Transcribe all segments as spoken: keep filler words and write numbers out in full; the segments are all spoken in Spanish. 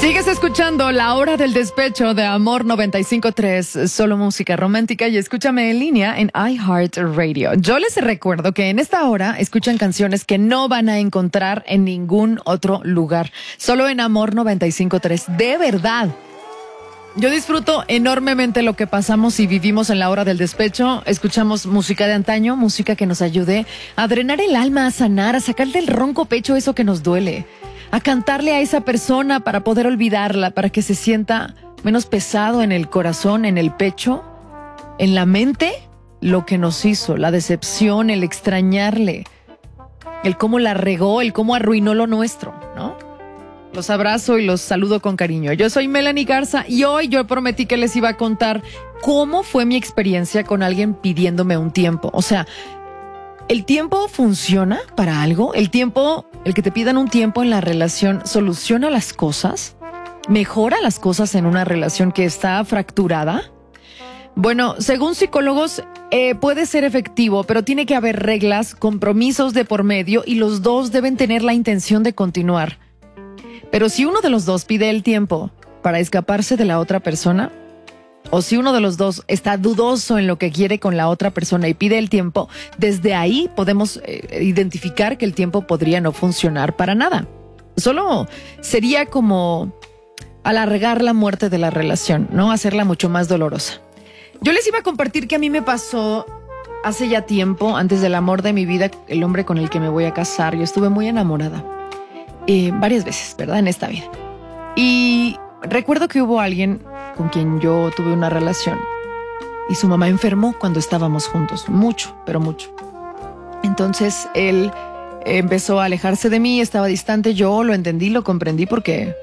Sigues escuchando La Hora del Despecho de Amor noventa y cinco punto tres, solo música romántica, y escúchame en línea en iHeartRadio. Yo les recuerdo que en esta hora escuchan canciones que no van a encontrar en ningún otro lugar, solo en Amor noventa y cinco punto tres. De verdad. Yo disfruto enormemente lo que pasamos y vivimos en La Hora del Despecho. Escuchamos música de antaño, música que nos ayude a drenar el alma, a sanar, a sacar del ronco pecho eso que nos duele, a cantarle a esa persona para poder olvidarla, para que se sienta menos pesado en el corazón, en el pecho, en la mente, lo que nos hizo, la decepción, el extrañarle, el cómo la regó, el cómo arruinó lo nuestro, ¿no? Los abrazo y los saludo con cariño. Yo soy Melanie Garza y hoy yo prometí que les iba a contar cómo fue mi experiencia con alguien pidiéndome un tiempo. O sea, ¿el tiempo funciona para algo? ¿El tiempo, el que te pidan un tiempo en la relación, soluciona las cosas? ¿Mejora las cosas en una relación que está fracturada? Bueno, según psicólogos, eh, puede ser efectivo, pero tiene que haber reglas, compromisos de por medio y los dos deben tener la intención de continuar. Pero si uno de los dos pide el tiempo para escaparse de la otra persona, o si uno de los dos está dudoso en lo que quiere con la otra persona y pide el tiempo, desde ahí podemos eh, identificar que el tiempo podría no funcionar para nada. Solo sería como alargar la muerte de la relación, ¿no? Hacerla mucho más dolorosa. Yo les iba a compartir que a mí me pasó hace ya tiempo, antes del amor de mi vida, el hombre con el que me voy a casar. Yo estuve muy enamorada. Eh, varias veces, ¿verdad? En esta vida. Y recuerdo que hubo alguien con quien yo tuve una relación y su mamá enfermó cuando estábamos juntos, mucho, pero mucho. Entonces él empezó a alejarse de mí, estaba distante. Yo lo entendí, lo comprendí porque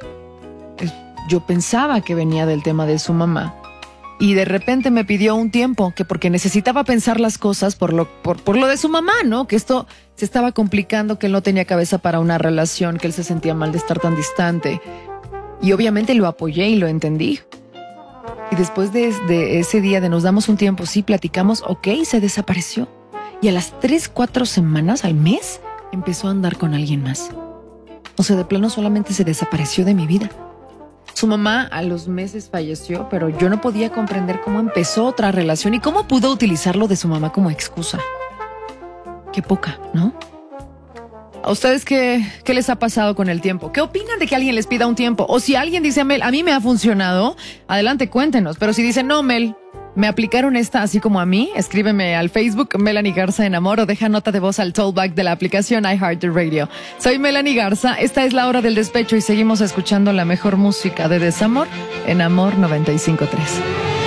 yo pensaba que venía del tema de su mamá. Y de repente me pidió un tiempo, que porque necesitaba pensar las cosas por lo, por, por lo de su mamá, ¿no? Que esto se estaba complicando, que él no tenía cabeza para una relación, que él se sentía mal de estar tan distante. Y obviamente lo apoyé y lo entendí. Y después de, de ese día de nos damos un tiempo, sí, platicamos, ok, se desapareció. Y a las tres, cuatro semanas, al mes, empezó a andar con alguien más. O sea, de plano solamente se desapareció de mi vida. Su mamá a los meses falleció, pero yo no podía comprender cómo empezó otra relación y cómo pudo utilizarlo de su mamá como excusa. Qué poca, ¿no? ¿A ustedes qué, qué les ha pasado con el tiempo? ¿Qué opinan de que alguien les pida un tiempo? O si alguien dice, Mel, a mí me ha funcionado, adelante, cuéntenos. Pero si dicen, no, Mel, me aplicaron esta así como a mí, escríbeme al Facebook Melanie Garza en Amor o deja nota de voz al tollback de la aplicación iHeartRadio. Soy Melanie Garza, esta es La Hora del Despecho y seguimos escuchando la mejor música de desamor en Amor noventa y cinco punto tres.